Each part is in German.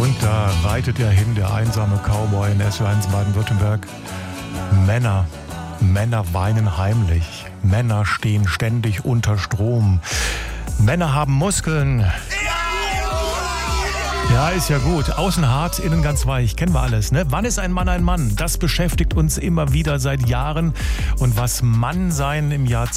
Und da reitet er hin, der einsame Cowboy in SW1 Baden-Württemberg. Männer weinen heimlich. Männer stehen ständig unter Strom. Männer haben Muskeln. Ja, ist ja gut. Außen hart, innen ganz weich. Kennen wir alles, ne? Wann ist ein Mann ein Mann? Das beschäftigt uns immer wieder seit Jahren. Und was Mannsein im Jahr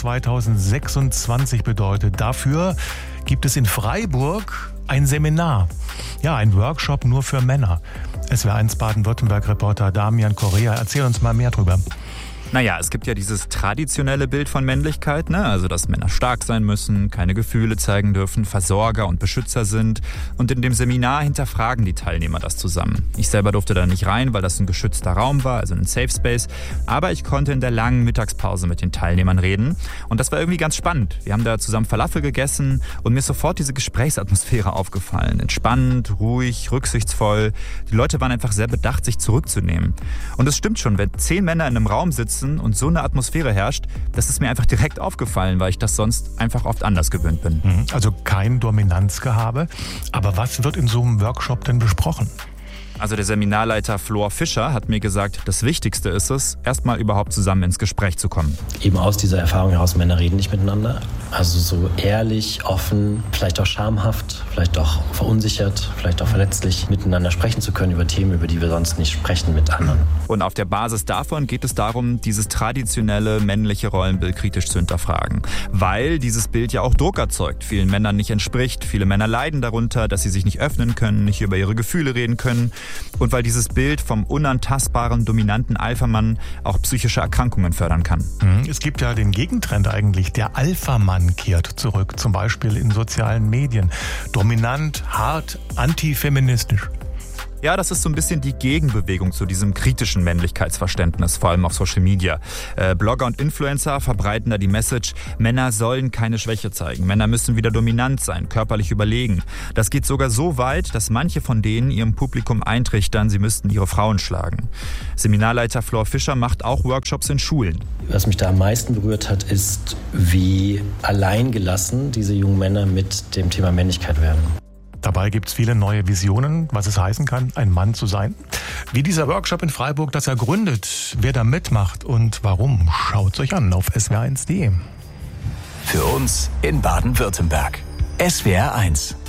2026 bedeutet, dafür gibt es in Freiburg ein Seminar. Ja, ein Workshop nur für Männer. SW1 Baden-Württemberg-Reporter Damian Correa, erzähl uns mal mehr drüber. Naja, es gibt ja dieses traditionelle Bild von Männlichkeit, ne? Also dass Männer stark sein müssen, keine Gefühle zeigen dürfen, Versorger und Beschützer sind. Und in dem Seminar hinterfragen die Teilnehmer das zusammen. Ich selber durfte da nicht rein, weil das ein geschützter Raum war, also ein Safe Space. Aber ich konnte in der langen Mittagspause mit den Teilnehmern reden. Und das war irgendwie ganz spannend. Wir haben da zusammen Falafel gegessen und mir ist sofort diese Gesprächsatmosphäre aufgefallen. Entspannt, ruhig, rücksichtsvoll. Die Leute waren einfach sehr bedacht, sich zurückzunehmen. Und es stimmt schon, wenn 10 Männer in einem Raum sitzen und so eine Atmosphäre herrscht, das ist mir einfach direkt aufgefallen, weil ich das sonst einfach oft anders gewöhnt bin. Also kein Dominanzgehabe. Aber was wird in so einem Workshop denn besprochen? Also der Seminarleiter Flor Fischer hat mir gesagt, das Wichtigste ist es, erstmal überhaupt zusammen ins Gespräch zu kommen. Eben aus dieser Erfahrung heraus, Männer reden nicht miteinander. Also so ehrlich, offen, vielleicht auch schamhaft, vielleicht auch verunsichert, vielleicht auch verletzlich miteinander sprechen zu können über Themen, über die wir sonst nicht sprechen mit anderen. Und auf der Basis davon geht es darum, dieses traditionelle männliche Rollenbild kritisch zu hinterfragen. Weil dieses Bild ja auch Druck erzeugt, vielen Männern nicht entspricht. Viele Männer leiden darunter, dass sie sich nicht öffnen können, nicht über ihre Gefühle reden können. Und weil dieses Bild vom unantastbaren, dominanten Alpha-Mann auch psychische Erkrankungen fördern kann. Es gibt ja den Gegentrend eigentlich. Der Alpha-Mann kehrt zurück, zum Beispiel in sozialen Medien. Dominant, hart, antifeministisch. Ja, das ist so ein bisschen die Gegenbewegung zu diesem kritischen Männlichkeitsverständnis, vor allem auf Social Media. Blogger und Influencer verbreiten da die Message, Männer sollen keine Schwäche zeigen. Männer müssen wieder dominant sein, körperlich überlegen. Das geht sogar so weit, dass manche von denen ihrem Publikum eintrichtern, sie müssten ihre Frauen schlagen. Seminarleiter Flor Fischer macht auch Workshops in Schulen. Was mich da am meisten berührt hat, ist, wie alleingelassen diese jungen Männer mit dem Thema Männlichkeit werden. Dabei gibt es viele neue Visionen, was es heißen kann, ein Mann zu sein. Wie dieser Workshop in Freiburg das ergründet, wer da mitmacht und warum, schaut's euch an auf swr1.de. Für uns in Baden-Württemberg. SWR1